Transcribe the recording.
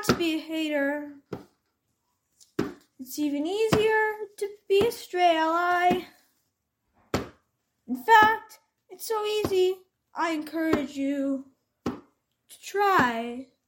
not to be a hater. It's even easier to be a stray ally. In fact, it's so easy, I encourage you to try.